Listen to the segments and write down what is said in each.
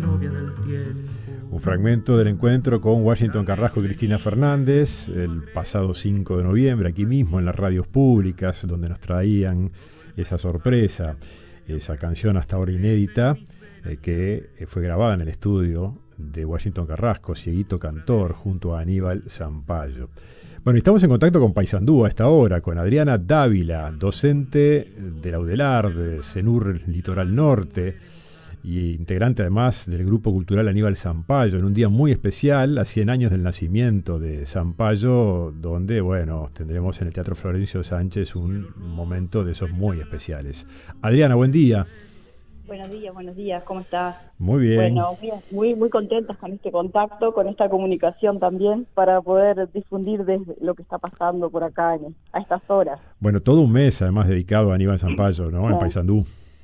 novia del tiempo. Un fragmento del encuentro con Washington Carrasco y Cristina Fernández el pasado 5 de noviembre, aquí mismo en las radios públicas, donde nos traían esa sorpresa, esa canción hasta ahora inédita, que fue grabada en el estudio de Washington Carrasco, Cieguito Cantor, junto a Aníbal Zampayo. Bueno, estamos en contacto con Paysandú a esta hora, con Adriana Dávila, docente de la UDELAR, de CENUR Litoral Norte, y integrante además del Grupo Cultural Aníbal Zampayo, en un día muy especial, a 100 años del nacimiento de Zampayo, donde, bueno, tendremos en el Teatro Florencio Sánchez un momento de esos muy especiales. Adriana, buen día. Buenos días, ¿cómo estás? Muy bien. Bueno, muy contentas con este contacto, con esta comunicación también, para poder difundir lo que está pasando por acá a estas horas. Bueno, todo un mes además dedicado a Aníbal Zampayo, ¿no? En Paysandú.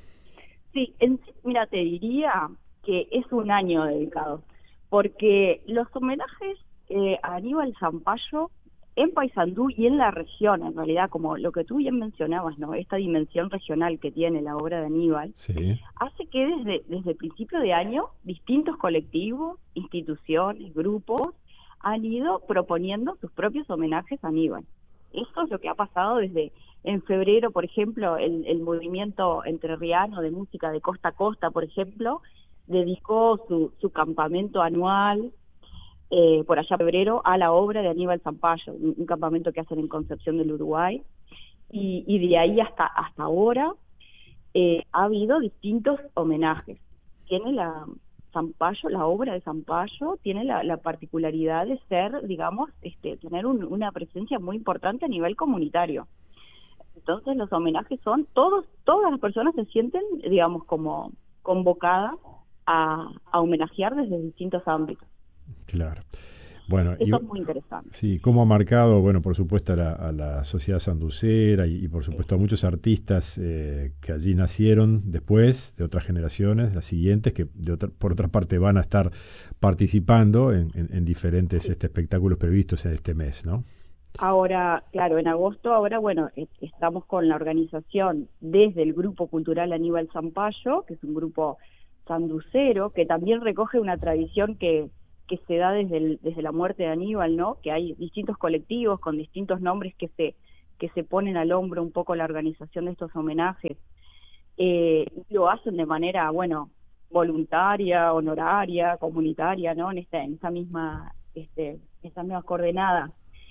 Sí, mira, te diría que es un año dedicado, porque los homenajes a Aníbal Zampayo en Paysandú y en la región, en realidad, como lo que tú bien mencionabas, ¿no? Esta dimensión regional que tiene la obra de Aníbal, sí, hace que desde el principio de año distintos colectivos, instituciones, grupos han ido proponiendo sus propios homenajes a Aníbal. Eso es lo que ha pasado desde en febrero, por ejemplo, el movimiento entrerriano de música de Costa a Costa, por ejemplo, dedicó su campamento anual por allá en febrero a la obra de Aníbal Zampayo, un campamento que hacen en Concepción del Uruguay, y de ahí hasta ahora ha habido distintos homenajes. Tiene Zampayo, la obra de Zampayo tiene la particularidad de ser, digamos, tener una presencia muy importante a nivel comunitario. Entonces los homenajes son, todas las personas se sienten, digamos, como convocadas a homenajear desde distintos ámbitos. Claro. Bueno, eso es muy interesante. Sí, cómo ha marcado, bueno, por supuesto a la sociedad sanducera y por supuesto a muchos artistas que allí nacieron después, de otras generaciones, las siguientes, que por otra parte van a estar participando en diferentes espectáculos previstos en este mes, ¿no? Ahora, claro, en agosto, bueno, estamos con la organización desde el Grupo Cultural Aníbal Zampayo, que es un grupo sanducero, que también recoge una tradición que se da desde la muerte de Aníbal, ¿no? Que hay distintos colectivos con distintos nombres que se ponen al hombro un poco la organización de estos homenajes. Lo hacen de manera, bueno, voluntaria, honoraria, comunitaria, ¿no? En esta misma coordenada.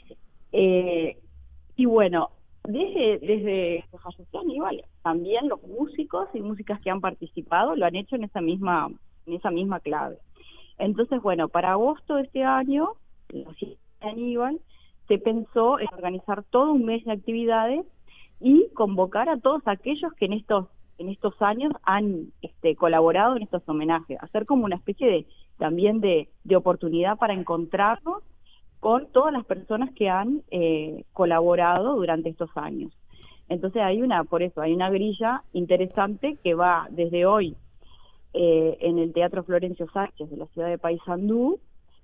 Y bueno, desde que falleció Aníbal, también los músicos y músicas que han participado lo han hecho en esa misma clave. Entonces, bueno, para agosto de este año, la fiesta de Aníbal, se pensó en organizar todo un mes de actividades y convocar a todos aquellos que en estos años han colaborado en estos homenajes, hacer como una especie también de oportunidad para encontrarnos con todas las personas que han colaborado durante estos años. Entonces hay una grilla interesante que va desde hoy en el Teatro Florencio Sánchez de la ciudad de Paysandú,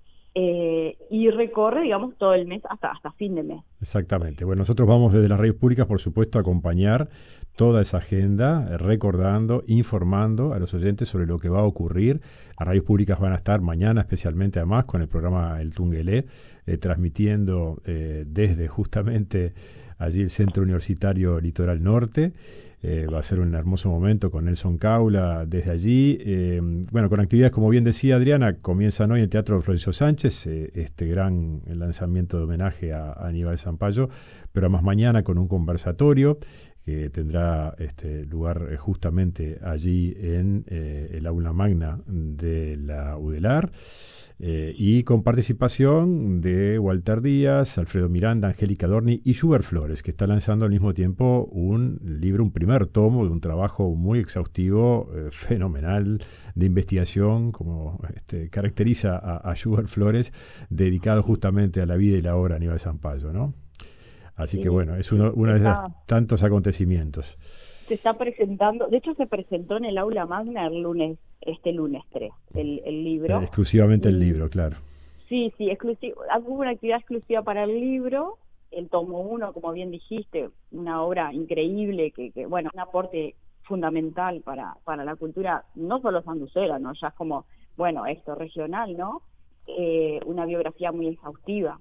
y recorre, digamos, todo el mes hasta fin de mes. Exactamente. Bueno, nosotros vamos desde las radios públicas, por supuesto, a acompañar toda esa agenda, recordando, informando a los oyentes sobre lo que va a ocurrir. Las radios públicas van a estar mañana, especialmente además, con el programa El Tungelé, transmitiendo desde justamente allí el Centro Universitario Litoral Norte. Va a ser un hermoso momento con Nelson Caula desde allí. Bueno, con actividades, como bien decía Adriana, comienzan hoy en el Teatro Florencio Sánchez, este gran lanzamiento de homenaje a Aníbal Zampayo, pero además mañana con un conversatorio que tendrá lugar justamente allí en el aula magna de la UDELAR. Y con participación de Walter Díaz, Alfredo Miranda, Angélica Dorni y Schubert Flores, que está lanzando al mismo tiempo un libro, un primer tomo de un trabajo muy exhaustivo, fenomenal, de investigación, como caracteriza a Schubert Flores, dedicado justamente a la vida y la obra de Aníbal Zampayo, ¿no? Así que bueno, es uno de esos tantos acontecimientos. Se está presentando, de hecho se presentó en el aula magna este lunes 3, el libro. Exclusivamente el libro, claro. Sí, exclusivo. Hubo una actividad exclusiva para el libro, el tomo 1, como bien dijiste, una obra increíble, que bueno, un aporte fundamental para la cultura, no solo sanducera, ¿no? Ya es como bueno, esto regional, ¿no? Una biografía muy exhaustiva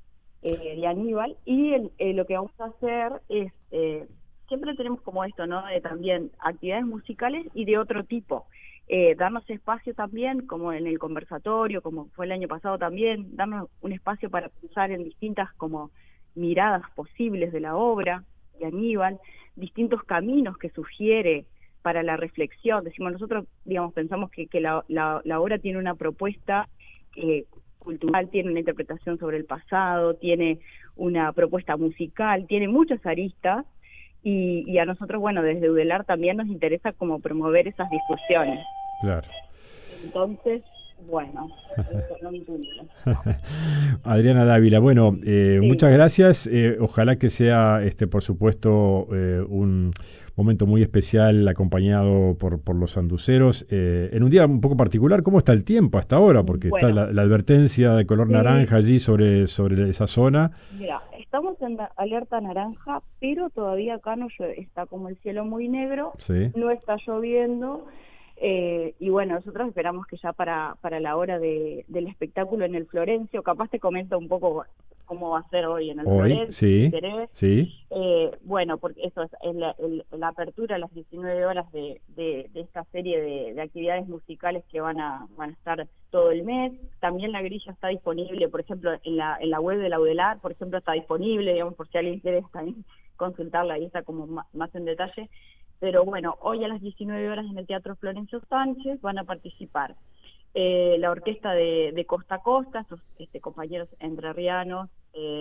de Aníbal, y lo que vamos a hacer es, siempre tenemos como esto, ¿no? También actividades musicales y de otro tipo, darnos espacio también, como en el conversatorio, como fue el año pasado también, darnos un espacio para pensar en distintas como miradas posibles de la obra de Aníbal, distintos caminos que sugiere para la reflexión. Decimos nosotros, digamos, pensamos que la obra tiene una propuesta cultural, tiene una interpretación sobre el pasado, tiene una propuesta musical, tiene muchas aristas, y a nosotros, bueno, desde UDELAR también nos interesa como promover esas discusiones. Claro. Entonces, bueno, eso no me entiendo. Adriana Dávila, bueno, muchas gracias. Ojalá que sea, por supuesto, un momento muy especial acompañado por los sanduceros. En un día un poco particular, ¿cómo está el tiempo hasta ahora? Porque está la advertencia de color naranja allí sobre esa zona. Mira, estamos en la alerta naranja, pero todavía acá no llueve. Está como el cielo muy negro, sí. No está lloviendo. Y bueno, nosotros esperamos que ya para la hora del espectáculo en el Florencio, capaz te comento un poco cómo va a ser hoy en el Florencio, sí, si querés. Sí. Bueno, porque eso es la apertura a las 19 horas de esta serie de actividades musicales que van a estar todo el mes. También la grilla está disponible, por ejemplo, en la web de la UDELAR, por ejemplo, está disponible, digamos, por si alguien quiere también consultarla, ahí está como más en detalle. Pero bueno, hoy a las 19 horas en el Teatro Florencio Sánchez van a participar la orquesta de Costa a Costa, estos compañeros entrerrianos.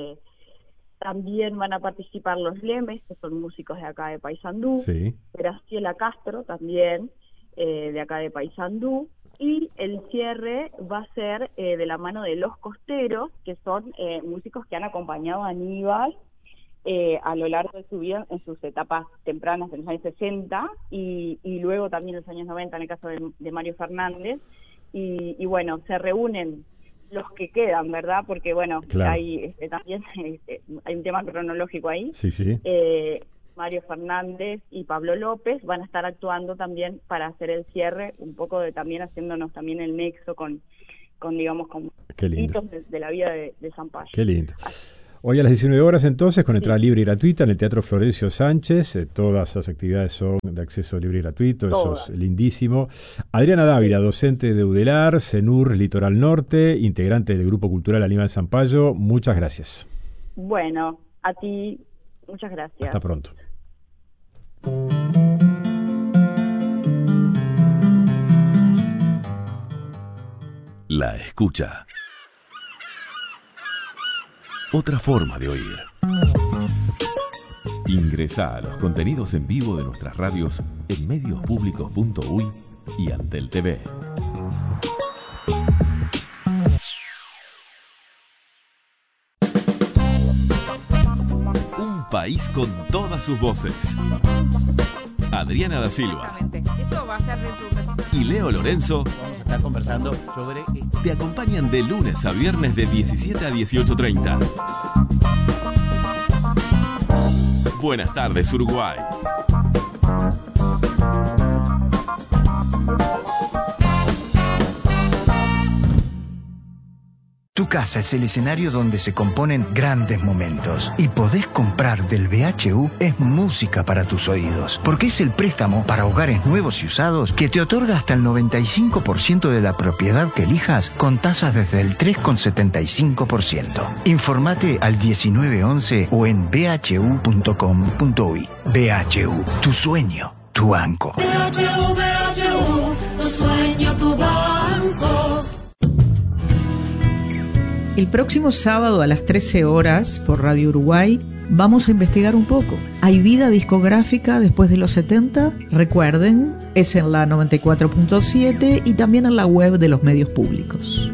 También van a participar los Lemes, que son músicos de acá de Paysandú. Sí. Graciela Castro también, de acá de Paysandú. Y el cierre va a ser de la mano de Los Costeros, que son músicos que han acompañado a Aníbal a lo largo de su vida, en sus etapas tempranas de los años 60 y luego también en los años 90 en el caso de Mario Fernández, y bueno, se reúnen los que quedan, ¿verdad? Porque bueno, claro, hay también hay un tema cronológico ahí. Sí, sí. Mario Fernández y Pablo López van a estar actuando también para hacer el cierre, un poco también haciéndonos también el nexo con digamos, con hitos de la vida de Zampayo. Qué lindo. Hoy a las 19 horas entonces, con entrada libre y gratuita en el Teatro Florencio Sánchez. Todas las actividades son de acceso libre y gratuito, todas. Eso es lindísimo. Adriana Dávila, docente de UDELAR, CENUR Litoral Norte, integrante del Grupo Cultural Aníbal Zampayo, muchas gracias. Bueno, a ti, muchas gracias. Hasta pronto. La escucha. Otra forma de oír. Ingresá a los contenidos en vivo de nuestras radios en mediospublicos.uy y Antel TV. Un país con todas sus voces. Adriana da Silva. Eso va a ser y Leo Lorenzo vamos a estar conversando sobre te acompañan de lunes a viernes de 17 a 18:30. Buenas tardes, Uruguay. Tu casa es el escenario donde se componen grandes momentos. Y podés comprar del BHU es música para tus oídos. Porque es el préstamo para hogares nuevos y usados que te otorga hasta el 95% de la propiedad que elijas con tasas desde el 3,75%. Informate al 1911 o en bhu.com.uy. BHU, tu sueño, tu banco. BHU, tu sueño, tu banco. El próximo sábado a las 13 horas por Radio Uruguay vamos a investigar un poco. ¿Hay vida discográfica después de los 70? Recuerden, es en la 94.7 y también en la web de los medios públicos.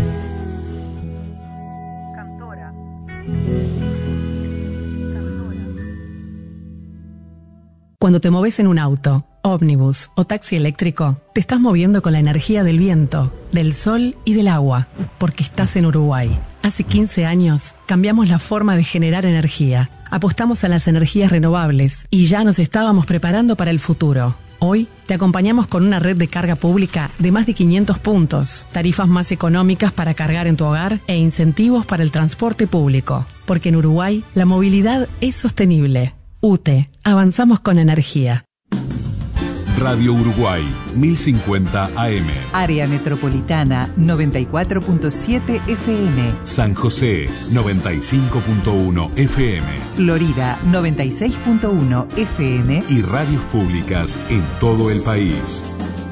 Cuando te moves en un auto, ómnibus o taxi eléctrico, te estás moviendo con la energía del viento, del sol y del agua, porque estás en Uruguay. Hace 15 años cambiamos la forma de generar energía, apostamos a las energías renovables y ya nos estábamos preparando para el futuro. Hoy Te acompañamos con una red de carga pública de más de 500 puntos, tarifas más económicas para cargar en tu hogar e incentivos para el transporte público. Porque en Uruguay la movilidad es sostenible. UTE, avanzamos con energía. Radio Uruguay, 1050 AM. Área Metropolitana, 94.7 FM. San José, 95.1 FM. Florida, 96.1 FM. Y radios públicas en todo el país.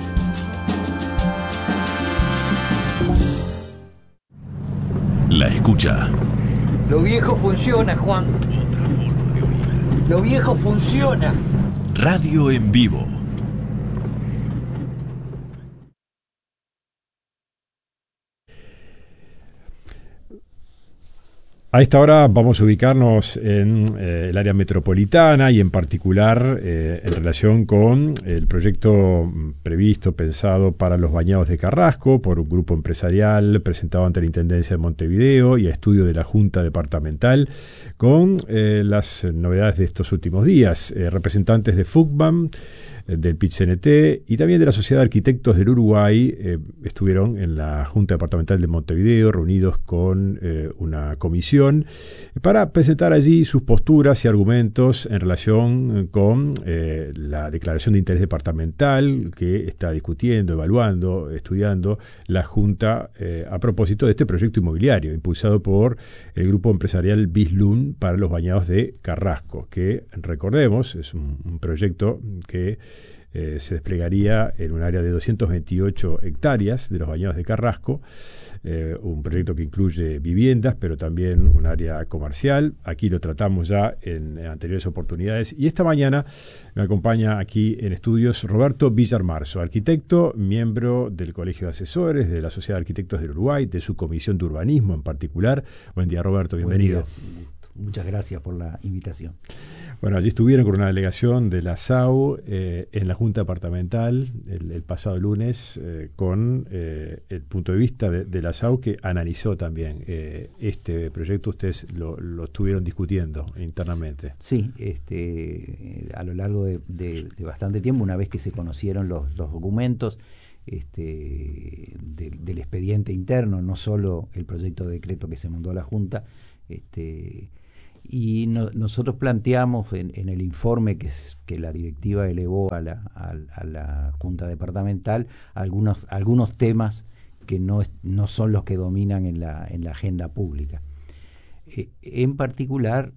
La escucha. Lo viejo funciona, Juan. Lo viejo funciona. Radio en vivo. A esta hora vamos a ubicarnos en el área metropolitana y en particular en relación con el proyecto previsto, pensado para los bañados de Carrasco por un grupo empresarial presentado ante la Intendencia de Montevideo y a estudio de la Junta Departamental con las novedades de estos últimos días. Representantes de FUCBAM, del PIT-CNT y también de la Sociedad de Arquitectos del Uruguay estuvieron en la Junta Departamental de Montevideo reunidos con una comisión para presentar allí sus posturas y argumentos en relación con la declaración de interés departamental que está discutiendo, evaluando, estudiando la Junta a propósito de este proyecto inmobiliario impulsado por el grupo empresarial Bislun para los bañados de Carrasco, que recordemos es un proyecto que se desplegaría en un área de 228 hectáreas de los bañados de Carrasco, un proyecto que incluye viviendas, pero también un área comercial. Aquí lo tratamos ya en anteriores oportunidades. Y esta mañana me acompaña aquí en estudios Roberto Villarmarzo, arquitecto, miembro del Colegio de Asesores de la Sociedad de Arquitectos del Uruguay, de su comisión de urbanismo en particular. Buen día, Roberto, bienvenido. Buen día. Muchas gracias por la invitación. Bueno, allí estuvieron con una delegación de la SAU en la Junta Departamental el pasado lunes con el punto de vista de la SAU que analizó también este proyecto. Ustedes lo estuvieron discutiendo internamente. Sí, a lo largo de bastante tiempo, una vez que se conocieron los documentos del expediente interno, no solo el proyecto de decreto que se mandó a la Junta, y nosotros planteamos en el informe que la directiva elevó a la Junta Departamental algunos temas que no son los que dominan en la agenda pública. En particular,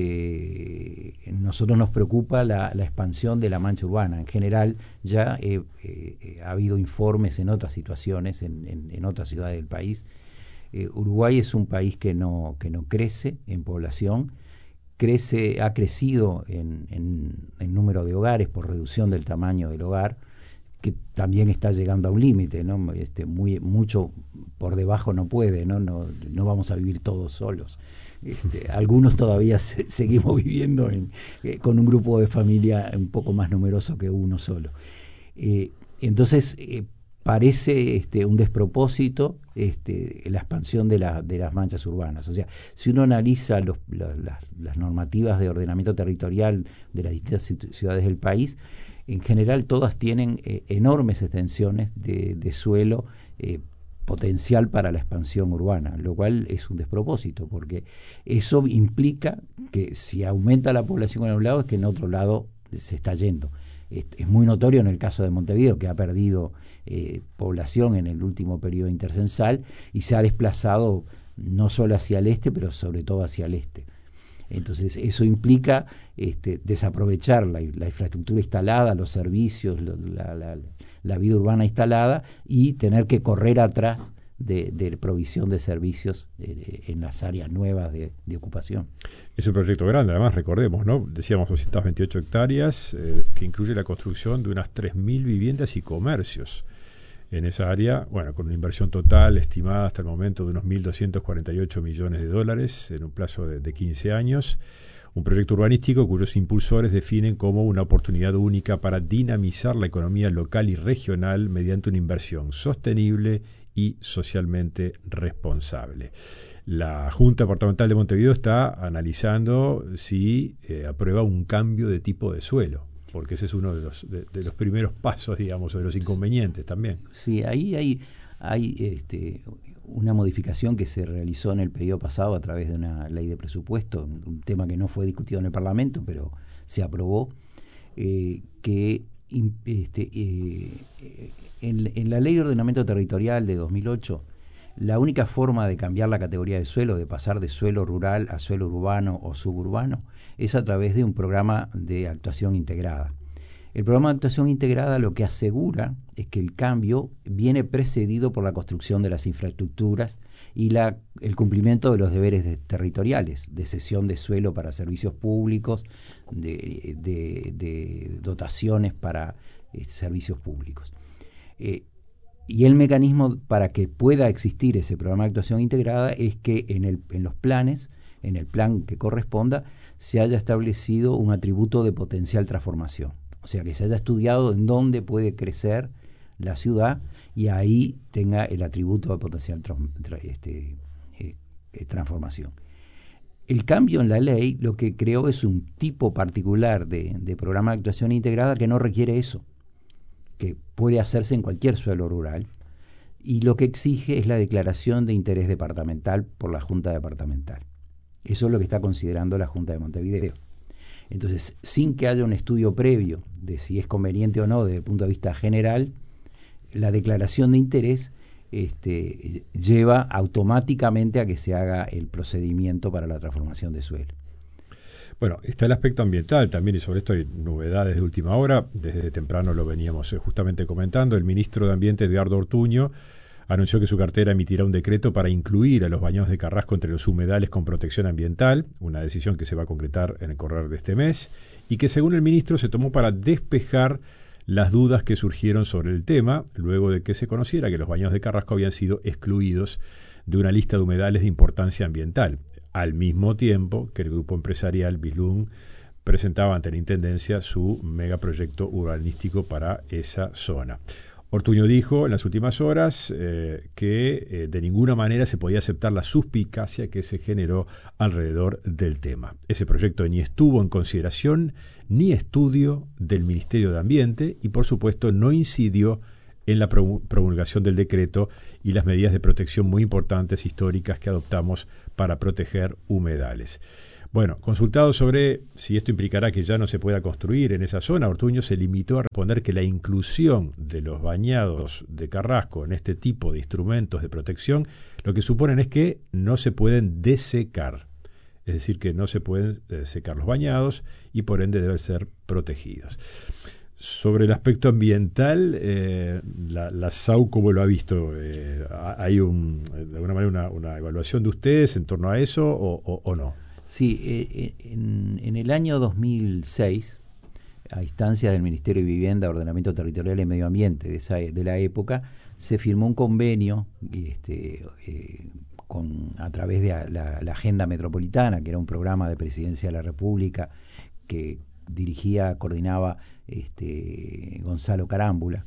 nosotros nos preocupa la expansión de la mancha urbana. En general, ya ha habido informes en otras situaciones, en otras ciudades del país. Uruguay es un país que no crece en población, ha crecido en número de hogares por reducción del tamaño del hogar, que también está llegando a un límite, ¿no? Mucho por debajo no puede, no vamos a vivir todos solos. Algunos todavía seguimos viviendo con un grupo de familia un poco más numeroso que uno solo. Entonces, parece un despropósito la expansión de las manchas urbanas. O sea, si uno analiza las normativas de ordenamiento territorial de las distintas ciudades del país, en general todas tienen enormes extensiones de suelo potencial para la expansión urbana, lo cual es un despropósito, porque eso implica que si aumenta la población en un lado es que en otro lado se está yendo. Es muy notorio en el caso de Montevideo, que ha perdido población en el último periodo intercensal y se ha desplazado no solo hacia el este, pero sobre todo hacia el este. Entonces eso implica desaprovechar la infraestructura instalada, los servicios, la vida urbana instalada, y tener que correr atrás de provisión de servicios en las áreas nuevas de ocupación. Es un proyecto grande, además, recordemos, ¿no? Decíamos 228 hectáreas, que incluye la construcción de unas 3.000 viviendas y comercios en esa área, bueno, con una inversión total estimada hasta el momento de unos 1.248 millones de dólares en un plazo de 15 años. Un proyecto urbanístico cuyos impulsores definen como una oportunidad única para dinamizar la economía local y regional mediante una inversión sostenible y socialmente responsable. La Junta Departamental de Montevideo está analizando si aprueba un cambio de tipo de suelo. porque ese es uno de los primeros pasos, digamos, o de los inconvenientes también. Sí, ahí hay una modificación que se realizó en el periodo pasado a través de una ley de presupuesto, un tema que no fue discutido en el Parlamento, pero se aprobó, que en la Ley de Ordenamiento Territorial de 2008, la única forma de cambiar la categoría de suelo, de pasar de suelo rural a suelo urbano o suburbano, es a través de un programa de actuación integrada. El programa de actuación integrada lo que asegura es que el cambio viene precedido por la construcción de las infraestructuras y el cumplimiento de los deberes territoriales, de cesión de suelo para servicios públicos, de dotaciones para servicios públicos. Y el mecanismo para que pueda existir ese programa de actuación integrada es que en los planes, en el plan que corresponda, se haya establecido un atributo de potencial transformación. O sea, que se haya estudiado en dónde puede crecer la ciudad y ahí tenga el atributo de potencial transformación. El cambio en la ley lo que creó es un tipo particular de programa de actuación integrada que no requiere eso, que puede hacerse en cualquier suelo rural, y lo que exige es la declaración de interés departamental por la Junta Departamental. Eso es lo que está considerando la Junta de Montevideo. Entonces, sin que haya un estudio previo de si es conveniente o no desde el punto de vista general, la declaración de interés lleva automáticamente a que se haga el procedimiento para la transformación de suelo. Bueno, está el aspecto ambiental también, y sobre esto hay novedades de última hora. Desde temprano lo veníamos justamente comentando. El ministro de Ambiente, Edgardo Ortuño, anunció que su cartera emitirá un decreto para incluir a los bañados de Carrasco entre los humedales con protección ambiental, una decisión que se va a concretar en el correr de este mes, y que según el ministro se tomó para despejar las dudas que surgieron sobre el tema, luego de que se conociera que los bañados de Carrasco habían sido excluidos de una lista de humedales de importancia ambiental, al mismo tiempo que el grupo empresarial Bislum presentaba ante la Intendencia su megaproyecto urbanístico para esa zona. Ortuño dijo en las últimas horas que de ninguna manera se podía aceptar la suspicacia que se generó alrededor del tema. Ese proyecto ni estuvo en consideración ni estudio del Ministerio de Ambiente y, por supuesto, no incidió en la promulgación del decreto y las medidas de protección muy importantes históricas que adoptamos para proteger humedales. Bueno, consultado sobre si esto implicará que ya no se pueda construir en esa zona, Ortuño se limitó a responder que la inclusión de los bañados de Carrasco en este tipo de instrumentos de protección lo que suponen es que no se pueden desecar, es decir, que no se pueden secar los bañados y por ende deben ser protegidos. Sobre el aspecto ambiental, la SAU, ¿cómo lo ha visto? ¿Hay de alguna manera una evaluación de ustedes en torno a eso o no? Sí, en el año 2006, a instancias del Ministerio de Vivienda, Ordenamiento Territorial y Medio Ambiente de la época, se firmó un convenio a través de la Agenda Metropolitana, que era un programa de Presidencia de la República que coordinaba Gonzalo Carámbula,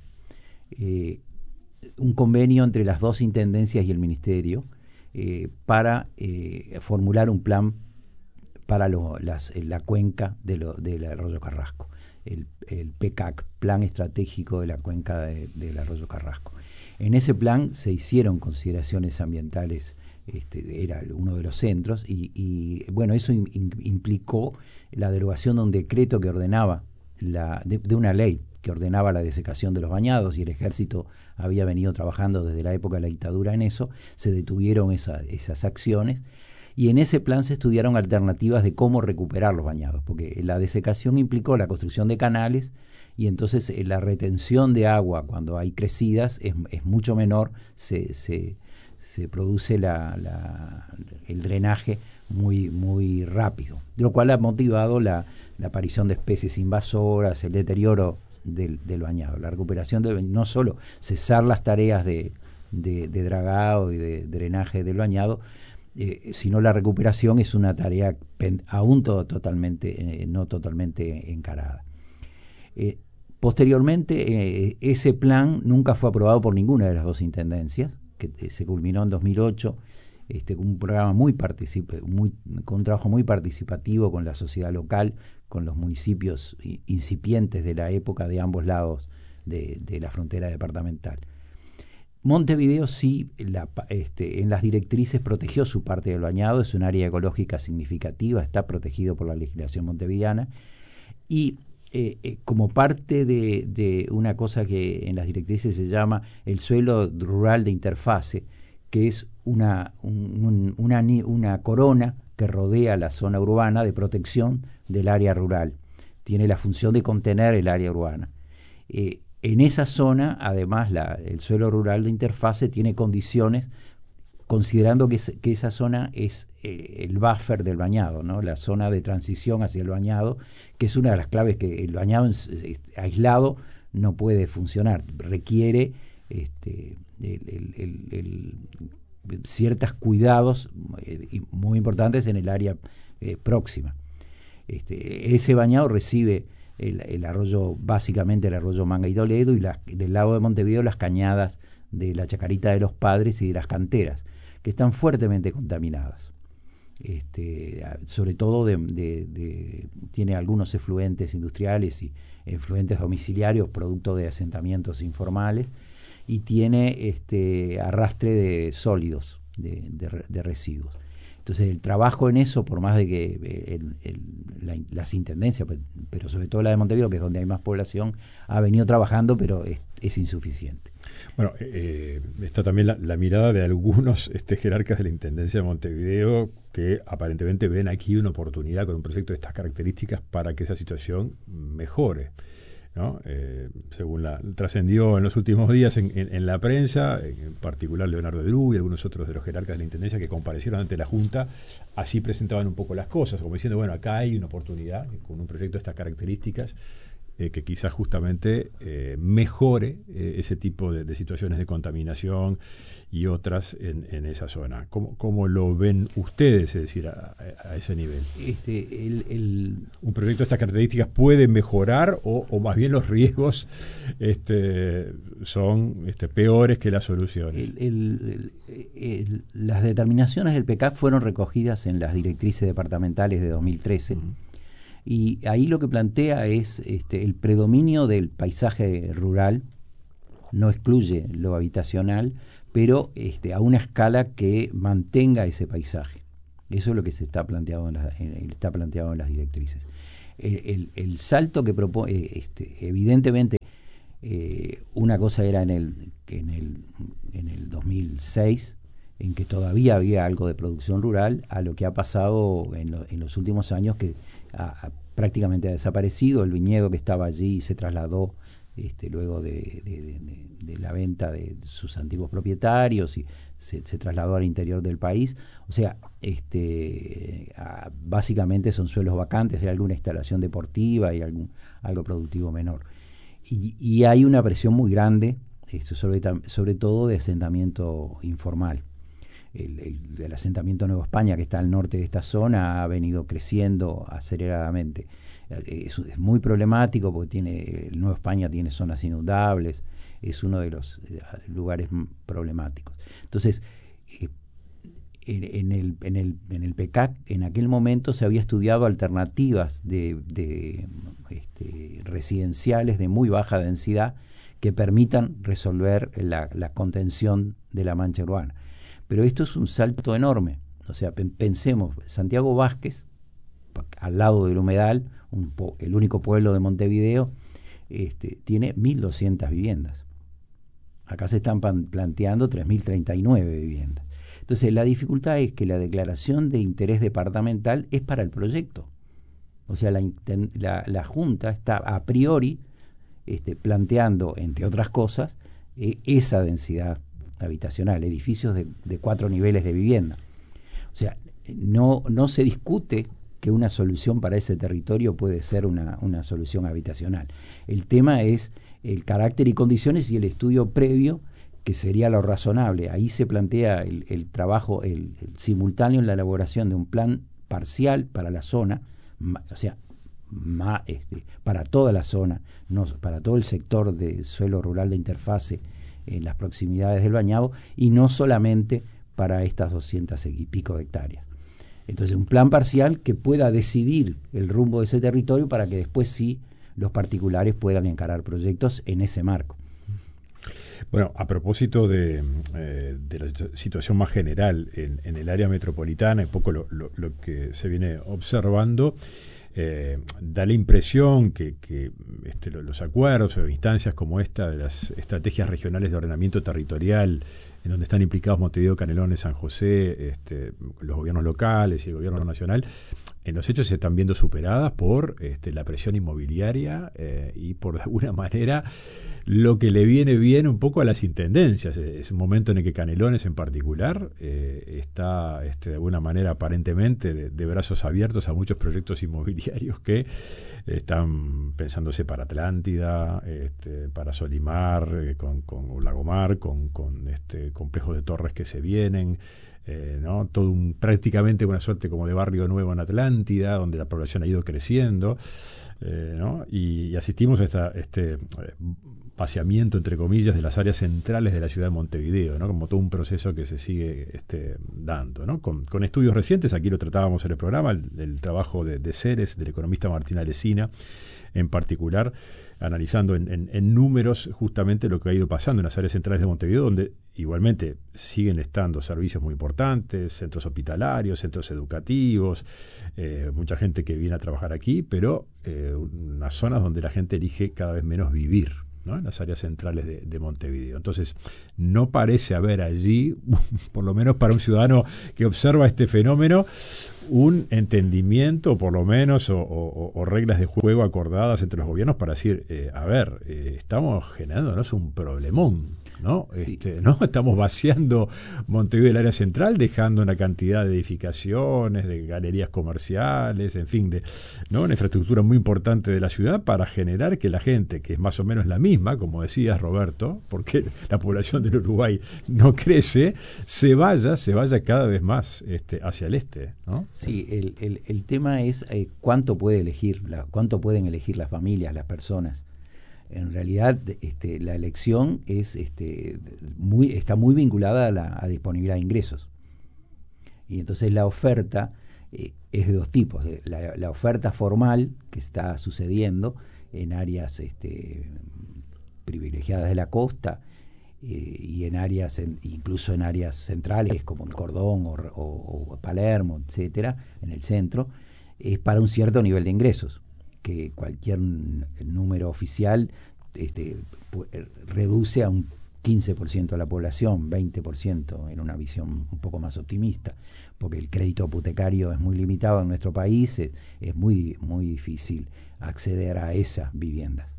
un convenio entre las dos intendencias y el Ministerio para formular un plan para la cuenca del arroyo Carrasco, el PECAC, Plan Estratégico de la Cuenca del Arroyo Carrasco. En ese plan se hicieron consideraciones ambientales, era uno de los centros, y bueno, eso implicó la derogación de un decreto que ordenaba, de una ley que ordenaba la desecación de los bañados, y el Ejército había venido trabajando desde la época de la dictadura en eso. Se detuvieron esas acciones, y en ese plan se estudiaron alternativas de cómo recuperar los bañados, porque la desecación implicó la construcción de canales, y entonces la retención de agua cuando hay crecidas es mucho menor, se produce el drenaje muy rápido, lo cual ha motivado la aparición de especies invasoras, el deterioro del bañado, la recuperación no solo cesar las tareas de dragado y de drenaje del bañado, sino la recuperación es una tarea aún no totalmente encarada. Posteriormente, ese plan nunca fue aprobado por ninguna de las dos intendencias, que se culminó en 2008, un programa con un trabajo muy participativo con la sociedad local, con los municipios incipientes de la época de ambos lados de la frontera departamental. Montevideo sí, en las directrices protegió su parte del bañado, es un área ecológica significativa, está protegido por la legislación montevideana, y como parte de una cosa que en las directrices se llama el suelo rural de interfase, que es una corona que rodea la zona urbana de protección del área rural. Tiene la función de contener el área urbana. En esa zona, además, el suelo rural de interfase tiene condiciones, considerando que esa zona es el buffer del bañado, ¿no? La zona de transición hacia el bañado, que es una de las claves, que el bañado aislado no puede funcionar, requiere ciertos cuidados muy importantes en el área próxima. Ese bañado recibe el arroyo, básicamente el arroyo Manga y Toledo, y del lado de Montevideo las cañadas de la Chacarita de los Padres y de las canteras, que están fuertemente contaminadas. Sobre todo tiene algunos efluentes industriales y efluentes domiciliarios producto de asentamientos informales, y tiene arrastre de sólidos, de residuos. Entonces el trabajo en eso, por más de que las intendencias, pero sobre todo la de Montevideo, que es donde hay más población, ha venido trabajando, pero es insuficiente. Bueno, está también la mirada de algunos jerarcas de la Intendencia de Montevideo, que aparentemente ven aquí una oportunidad con un proyecto de estas características para que esa situación mejore, ¿no? Según trascendió en los últimos días en la prensa, en particular Leonardo Derú y algunos otros de los jerarcas de la Intendencia que comparecieron ante la Junta, así presentaban un poco las cosas, como diciendo, bueno, acá hay una oportunidad con un proyecto de estas características que quizás justamente mejore ese tipo de situaciones de contaminación y otras en esa zona. ¿Cómo lo ven ustedes, es decir, a ese nivel? ¿Un proyecto de estas características puede mejorar o más bien los riesgos son peores que las soluciones? Las determinaciones del PECAC fueron recogidas en las directrices departamentales de 2013. Y ahí lo que plantea es el predominio del paisaje rural, no excluye lo habitacional, pero a una escala que mantenga ese paisaje. Eso es lo que se está planteado está planteado en las directrices. El salto que propone, evidentemente, una cosa era en el 2006, en que todavía había algo de producción rural, a lo que ha pasado en los últimos años, que prácticamente ha desaparecido. El viñedo que estaba allí se trasladó luego de la venta de sus antiguos propietarios, y se trasladó al interior del país. O sea, básicamente son suelos vacantes, hay alguna instalación deportiva y algo productivo menor. Y hay una presión muy grande, sobre todo de asentamiento informal. El asentamiento Nueva España, que está al norte de esta zona, ha venido creciendo aceleradamente. Es muy problemático porque el Nueva España tiene zonas inundables, es uno de los lugares problemáticos. Entonces, en el PECAC, en aquel momento se había estudiado alternativas de residenciales de muy baja densidad que permitan resolver la contención de la mancha urbana. Pero esto es un salto enorme. O sea, pensemos, Santiago Vázquez, al lado del humedal, el único pueblo de Montevideo, tiene 1.200 viviendas. Acá se están planteando 3.039 viviendas. Entonces, la dificultad es que la declaración de interés departamental es para el proyecto. O sea, la Junta está a priori planteando, entre otras cosas, esa densidad habitacional, edificios de 4 niveles de vivienda. O sea, no se discute que una solución para ese territorio puede ser una solución habitacional. El tema es el carácter y condiciones y el estudio previo, que sería lo razonable. Ahí se plantea el trabajo el simultáneo en la elaboración de un plan parcial para la zona, o sea, para toda la zona, no para todo el sector de suelo rural de interfase en las proximidades del bañado, y no solamente para estas 200 y pico de hectáreas. Entonces, un plan parcial que pueda decidir el rumbo de ese territorio para que después sí los particulares puedan encarar proyectos en ese marco. Bueno, a propósito de la situación más general en el área metropolitana, un poco lo que se viene observando, da la impresión que los acuerdos o instancias como esta de las estrategias regionales de ordenamiento territorial, en donde están implicados Montevideo, Canelones, San José, los gobiernos locales y el gobierno nacional, en los hechos se están viendo superadas por la presión inmobiliaria y por de alguna manera lo que le viene bien un poco a las intendencias. Es un momento en el que Canelones en particular está de alguna manera aparentemente de brazos abiertos a muchos proyectos inmobiliarios que están pensándose para Atlántida, para Solimar, con Lagomar, con complejos de torres que se vienen, ¿no? Todo prácticamente una suerte como de barrio nuevo en Atlántida, donde la población ha ido creciendo, ¿no? Y asistimos a este vaciamiento, entre comillas, de las áreas centrales de la ciudad de Montevideo, ¿no? Como todo un proceso que se sigue dando, ¿no? Con estudios recientes, aquí lo tratábamos en el programa, el trabajo de Ceres, del economista Martín Alesina, en particular, analizando en números justamente lo que ha ido pasando en las áreas centrales de Montevideo, donde igualmente siguen estando servicios muy importantes, centros hospitalarios, centros educativos, mucha gente que viene a trabajar aquí, pero unas zonas donde la gente elige cada vez menos vivir, ¿no? En las áreas centrales de Montevideo. Entonces, no parece haber allí, por lo menos para un ciudadano que observa este fenómeno, un entendimiento, por lo menos, o reglas de juego acordadas entre los gobiernos para decir, estamos generándonos un problemón, ¿no? Sí. ¿No? Estamos vaciando Montevideo del área central, dejando una cantidad de edificaciones, de galerías comerciales, en fin, ¿no? Una infraestructura muy importante de la ciudad para generar que la gente, que es más o menos la misma, como decías, Roberto, porque la población del Uruguay no crece, se vaya cada vez más hacia el este, ¿no? Sí, el tema es cuánto pueden elegir las familias, las personas. En realidad, la elección está muy vinculada a la disponibilidad de ingresos. Y entonces la oferta es de dos tipos. La oferta formal que está sucediendo en áreas privilegiadas de la costa y en áreas, incluso en áreas centrales como el Cordón o Palermo, etcétera, en el centro, es para un cierto nivel de ingresos, que cualquier número oficial reduce a un 15% de la población, 20% en una visión un poco más optimista, porque el crédito hipotecario es muy limitado en nuestro país, es muy, muy difícil acceder a esas viviendas.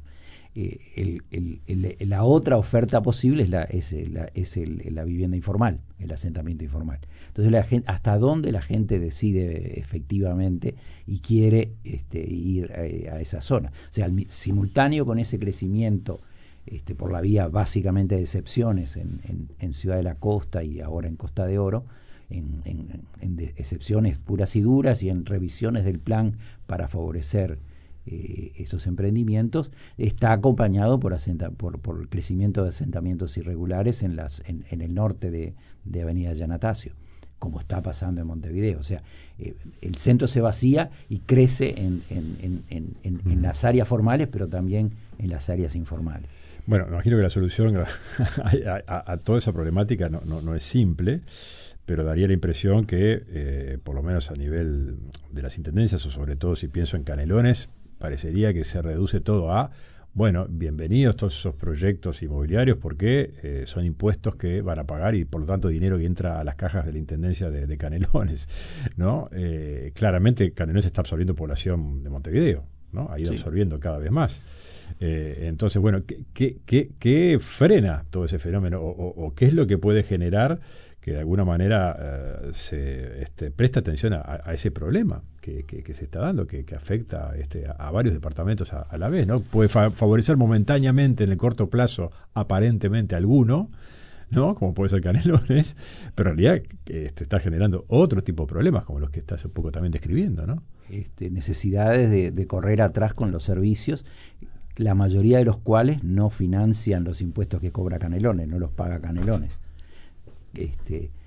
La otra oferta posible es la vivienda informal, el asentamiento informal. Entonces, hasta dónde la gente decide efectivamente y quiere ir a esa zona. O sea, simultáneo con ese crecimiento por la vía básicamente de excepciones en Ciudad de la Costa y ahora en Costa de Oro, en excepciones puras y duras y en revisiones del plan para favorecer esos emprendimientos, está acompañado por el crecimiento de asentamientos irregulares en el norte de Avenida Yanatacio, como está pasando en Montevideo. O sea, el centro se vacía y crece en las áreas formales, pero también en las áreas informales. Bueno, me imagino que la solución a toda esa problemática no es simple, pero daría la impresión que, por lo menos a nivel de las intendencias, o sobre todo si pienso en Canelones, parecería que se reduce todo a, bueno, bienvenidos todos esos proyectos inmobiliarios porque son impuestos que van a pagar y por lo tanto dinero que entra a las cajas de la intendencia de Canelones, ¿no? Claramente Canelones está absorbiendo población de Montevideo, ¿no? Ha ido absorbiendo cada vez más. Entonces, bueno, ¿qué frena todo ese fenómeno o qué es lo que puede generar que de alguna manera se presta atención a ese problema que se está dando, que afecta a varios departamentos a la vez, ¿no? Puede favorecer momentáneamente en el corto plazo aparentemente a alguno, ¿no? Como puede ser Canelones, pero en realidad está generando otro tipo de problemas como los que estás un poco también describiendo, ¿no? Necesidades de correr atrás con los servicios, la mayoría de los cuales no financian los impuestos que cobra Canelones, no los paga Canelones.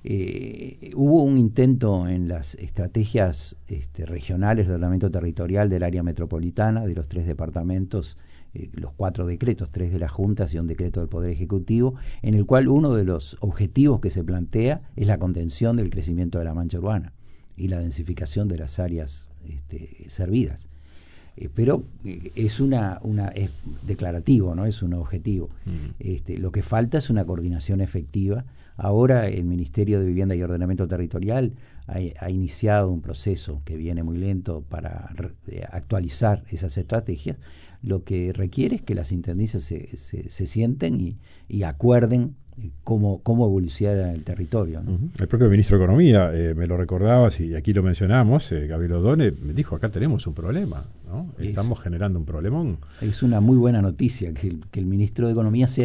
Hubo un intento en las estrategias regionales de ordenamiento territorial del área metropolitana, de los 3 departamentos, los 4 decretos, 3 de las juntas y un decreto del Poder Ejecutivo, en el cual uno de los objetivos que se plantea es la contención del crecimiento de la mancha urbana y la densificación de las áreas servidas. Pero es es declarativo, ¿no? Es un objetivo. Lo que falta es una coordinación efectiva. Ahora el Ministerio de Vivienda y Ordenamiento Territorial ha iniciado un proceso que viene muy lento para actualizar esas estrategias. Lo que requiere es que las intendencias se sienten y acuerden cómo evoluciona el territorio, ¿no? El propio ministro de Economía, me lo recordabas y aquí lo mencionamos, Gabriel Odone, me dijo, acá tenemos un problema, ¿no? Estamos generando un problemón. Es una muy buena noticia que el ministro de Economía se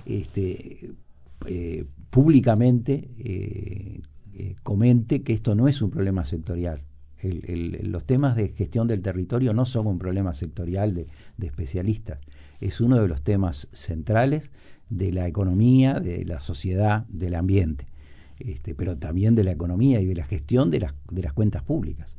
públicamente comente que esto no es un problema sectorial. Los temas de gestión del territorio no son un problema sectorial de especialistas. Es uno de los temas centrales de la economía, de la sociedad, del ambiente, pero también de la economía y de la gestión de las cuentas públicas,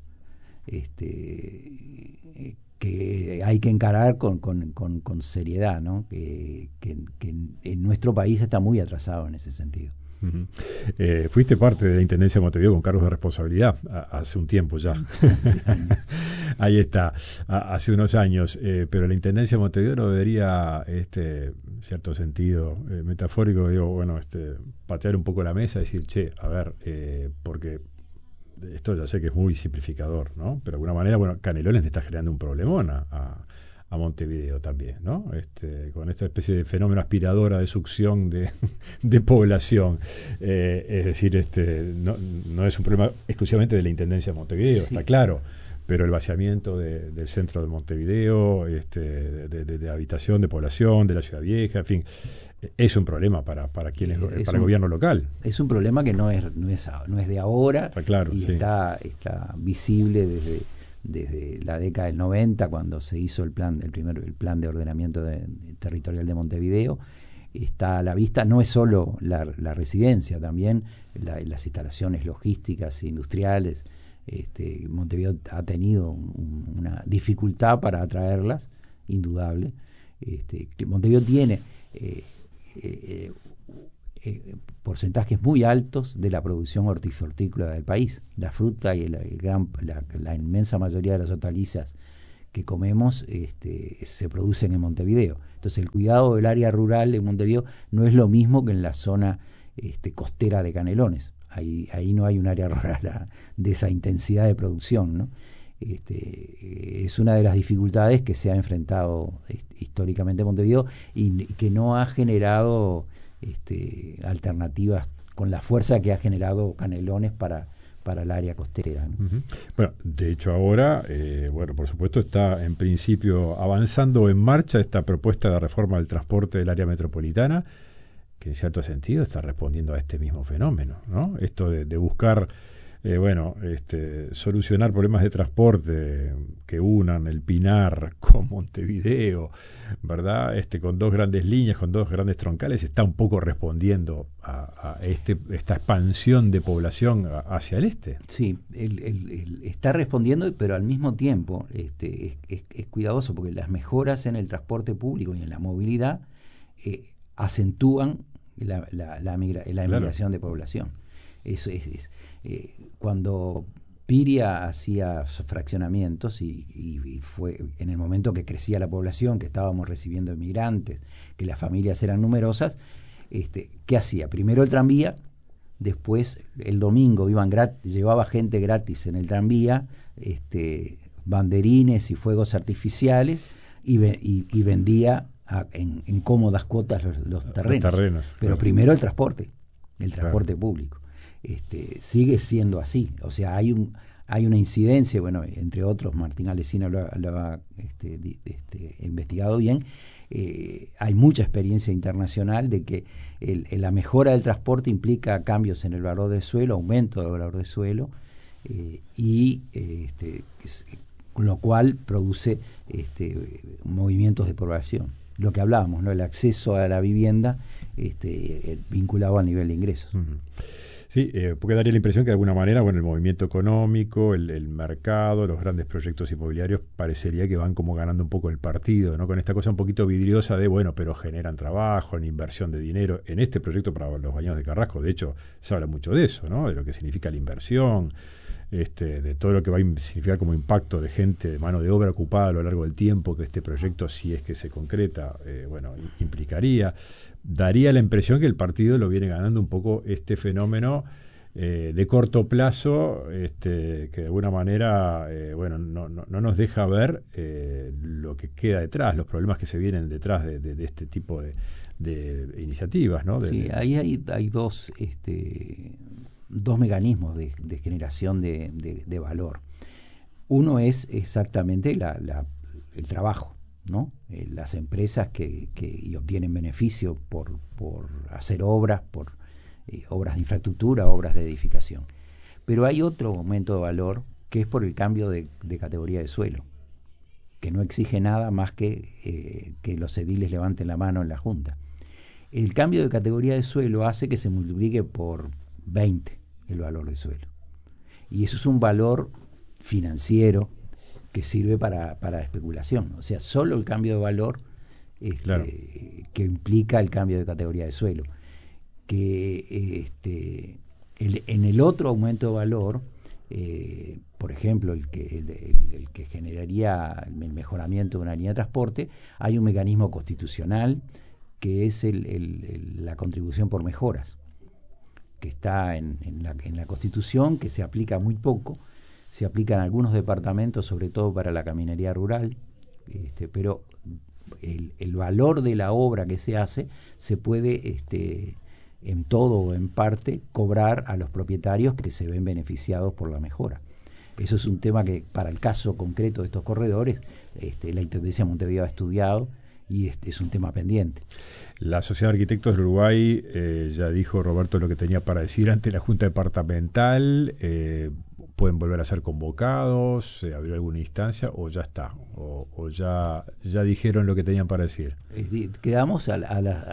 que hay que encarar con seriedad, ¿no? Que en nuestro país está muy atrasado en ese sentido. Uh-huh. Fuiste parte de la Intendencia de Montevideo con cargos de responsabilidad hace un tiempo ya. Ahí está, hace unos años, pero la Intendencia de Montevideo no debería, cierto sentido metafórico, digo, bueno, patear un poco la mesa y decir, che, a ver, porque esto ya sé que es muy simplificador, ¿no? Pero de alguna manera, bueno, Canelones le está generando un problemón a Montevideo también, ¿no? Con esta especie de fenómeno aspiradora de succión de población. Es decir, no es un problema exclusivamente de la Intendencia de Montevideo, sí, está claro, pero el vaciamiento del centro de Montevideo, de habitación, de población, de la ciudad vieja, en fin, es un problema para quienes, para el gobierno local. Es un problema que no es de ahora, está claro, y sí, está visible desde la década del 90, cuando se hizo el plan de ordenamiento territorial de Montevideo. Está a la vista, no es solo la residencia, también las instalaciones logísticas e industriales. Montevideo ha tenido una dificultad para atraerlas, indudable. Montevideo tiene porcentajes muy altos de la producción hortícola del país. La fruta y la inmensa mayoría de las hortalizas que comemos se producen en Montevideo. Entonces el cuidado del área rural en Montevideo no es lo mismo que en la zona costera de Canelones. Ahí no hay un área rural de esa intensidad de producción, ¿no? Es una de las dificultades que se ha enfrentado históricamente Montevideo y que no ha generado alternativas con la fuerza que ha generado Canelones para el área costera, ¿no? Uh-huh. Bueno, de hecho ahora, por supuesto está en principio avanzando en marcha esta propuesta de reforma del transporte del área metropolitana, que en cierto sentido está respondiendo a este mismo fenómeno, ¿no? Esto de buscar solucionar problemas de transporte que unan el Pinar con Montevideo, ¿verdad? Con dos grandes líneas, con dos grandes troncales, está un poco respondiendo a esta expansión de población hacia el este. Sí, está respondiendo, pero al mismo tiempo es cuidadoso, porque las mejoras en el transporte público y en la movilidad acentúan la migración de población. Eso es cuando Piria hacía fraccionamientos y fue en el momento que crecía la población, que estábamos recibiendo inmigrantes, que las familias eran numerosas, ¿qué hacía? Primero el tranvía, después el domingo llevaba gente gratis en el tranvía, banderines y fuegos artificiales, y vendía en cómodas cuotas los terrenos. Pero primero el transporte público. Sigue siendo así, o sea, hay una incidencia, bueno, entre otros, Martín Alesina lo ha investigado bien. Hay mucha experiencia internacional de que la mejora del transporte implica cambios en el valor del suelo, aumento del valor del suelo, con lo cual produce movimientos de población. Lo que hablábamos, ¿no? El acceso a la vivienda vinculado al nivel de ingresos. Uh-huh. Sí, porque daría la impresión que de alguna manera, bueno, el movimiento económico, el mercado, los grandes proyectos inmobiliarios parecería que van como ganando un poco el partido, ¿no? Con esta cosa un poquito vidriosa de, bueno, pero generan trabajo, en inversión de dinero. En este proyecto para los Bañados de Carrasco, de hecho, se habla mucho de eso, ¿no? De lo que significa la inversión, de todo lo que va a significar como impacto de gente, de mano de obra ocupada a lo largo del tiempo, que este proyecto, si es que se concreta, implicaría. Daría la impresión que el partido lo viene ganando un poco este fenómeno de corto plazo, que de alguna manera no nos deja ver lo que queda detrás, los problemas que se vienen detrás de este tipo de iniciativas, ¿no? Sí, ahí hay dos mecanismos de generación de valor. Uno es exactamente el trabajo, ¿no? Las empresas que obtienen beneficio por hacer obras, obras de infraestructura, obras de edificación. Pero hay otro aumento de valor que es por el cambio de categoría de suelo, que no exige nada más que los ediles levanten la mano en la Junta. El cambio de categoría de suelo hace que se multiplique por 20 el valor del suelo. Y eso es un valor financiero que sirve para especulación. O sea, solo el cambio de valor claro, que implica el cambio de categoría de suelo. Que en el otro aumento de valor, por ejemplo, el que generaría el mejoramiento de una línea de transporte, hay un mecanismo constitucional que es la contribución por mejoras, que está en la Constitución, que se aplica muy poco. Se aplica en algunos departamentos, sobre todo para la caminería rural, pero el valor de la obra que se hace se puede, en todo o en parte, cobrar a los propietarios que se ven beneficiados por la mejora. Eso es un tema que, para el caso concreto de estos corredores, la Intendencia de Montevideo ha estudiado y es un tema pendiente. La Sociedad de Arquitectos del Uruguay, ya dijo Roberto lo que tenía para decir ante la Junta Departamental. ¿Pueden volver a ser convocados? ¿Habrá alguna instancia? ¿O ya está? ¿O ya dijeron lo que tenían para decir? Quedamos a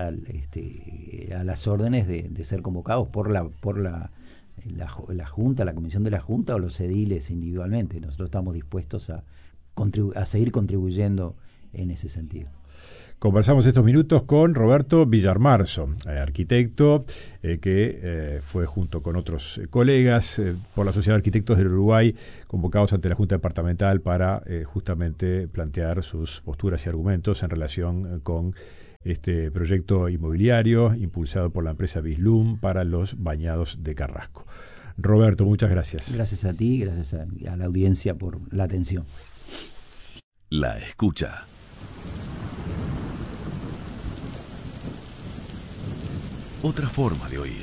las órdenes de ser convocados por la Junta, la Comisión de la Junta o los ediles individualmente. Nosotros estamos dispuestos a seguir contribuyendo en ese sentido. Conversamos estos minutos con Roberto Villarmarzo, arquitecto, que fue junto con otros colegas por la Sociedad de Arquitectos del Uruguay convocados ante la Junta Departamental para justamente plantear sus posturas y argumentos en relación con este proyecto inmobiliario impulsado por la empresa Bislum para los Bañados de Carrasco. Roberto, muchas gracias. Gracias a ti, gracias a la audiencia por la atención. La escucha. Otra forma de oír.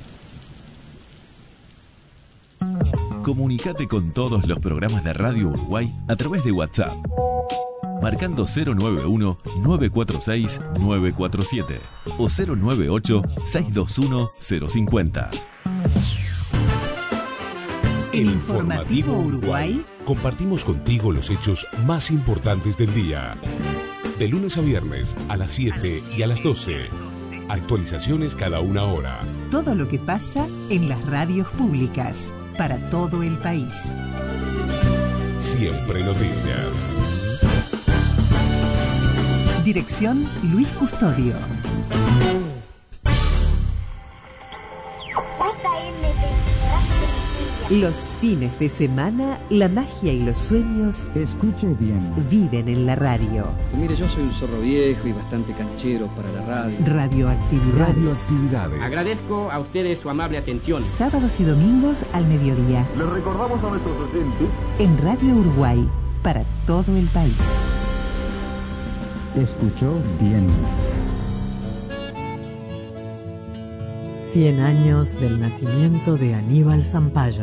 Comunicate con todos los programas de Radio Uruguay a través de WhatsApp, marcando 091-946-947 o 098-621-050. El Informativo Uruguay. Compartimos contigo los hechos más importantes del día. De lunes a viernes a las 7 y a las 12. Actualizaciones cada una hora. Todo lo que pasa en las radios públicas para todo el país. Siempre noticias. Dirección Luis Custodio. Los fines de semana, la magia y los sueños, escuche bien, viven en la radio. Mire, yo soy un zorro viejo y bastante canchero para la radio. Radioactividades. Agradezco a ustedes su amable atención. Sábados y domingos al mediodía. Les recordamos a nuestros oyentes en Radio Uruguay, para todo el país. Escuchó bien. 100 años del nacimiento de Aníbal Zampayo.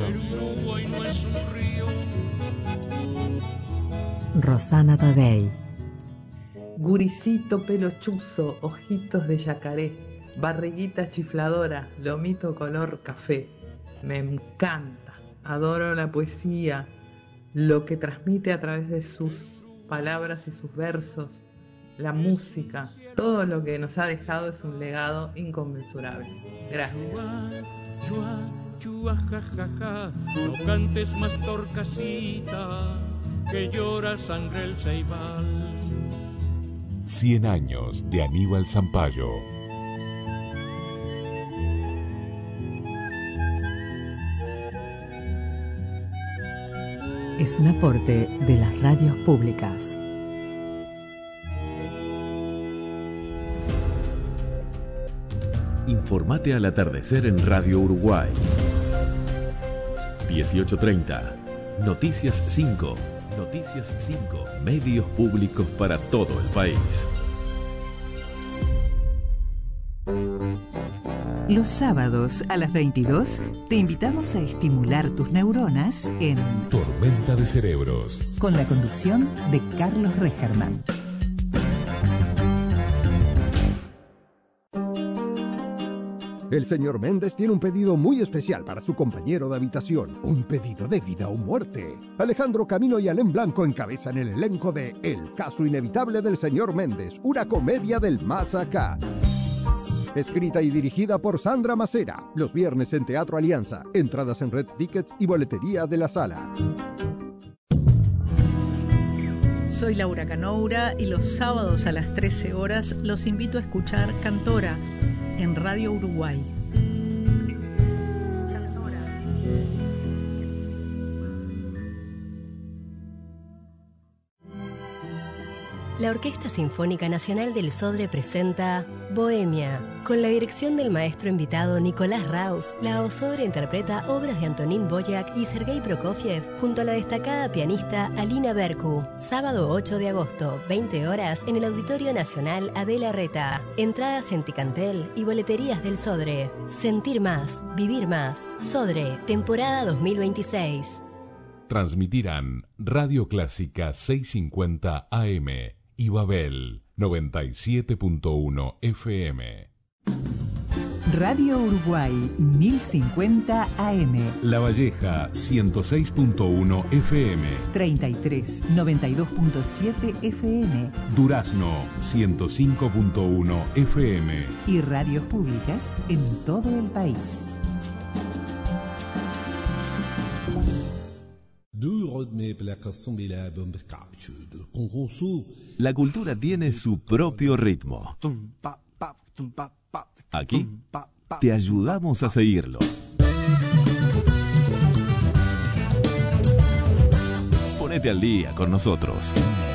Rosana Tadei. Guricito pelo chuzo, ojitos de yacaré, barriguita chifladora, lomito color café. Me encanta, adoro la poesía, lo que transmite a través de sus palabras y sus versos. La música, todo lo que nos ha dejado es un legado inconmensurable. Gracias. ajajaja, no cantes más torcasita, que llora sangre el ceibal. 100 años de Aníbal Zampayo. Es un aporte de las radios públicas. Informate al atardecer en Radio Uruguay. 18:30. Noticias 5. Noticias 5. Medios públicos para todo el país. Los sábados a las 22 te invitamos a estimular tus neuronas en Tormenta de Cerebros, con la conducción de Carlos Regerman. El señor Méndez tiene un pedido muy especial para su compañero de habitación. Un pedido de vida o muerte. Alejandro Camino y Alén Blanco encabezan el elenco de El caso inevitable del señor Méndez, una comedia del más acá. Escrita y dirigida por Sandra Macera. Los viernes en Teatro Alianza. Entradas en Red Tickets y boletería de la sala. Soy Laura Canoura y los sábados a las 13 horas los invito a escuchar Cantora en Radio Uruguay. La Orquesta Sinfónica Nacional del Sodre presenta Bohemia. Con la dirección del maestro invitado Nicolás Raus, la OSODRE interpreta obras de Antonín Boyac y Sergei Prokofiev junto a la destacada pianista Alina Berku. Sábado 8 de agosto, 20 horas, en el Auditorio Nacional Adela Reta. Entradas en Ticantel y boleterías del Sodre. Sentir más, vivir más. Sodre, temporada 2026. Transmitirán Radio Clásica 650 AM y Babel 97.1 FM. Radio Uruguay 1050 AM. La Valleja 106.1 FM. 33 92.7 FM. Durazno 105.1 FM. Y radios públicas en todo el país. La cultura tiene su propio ritmo. Aquí te ayudamos a seguirlo. Ponete al día con nosotros.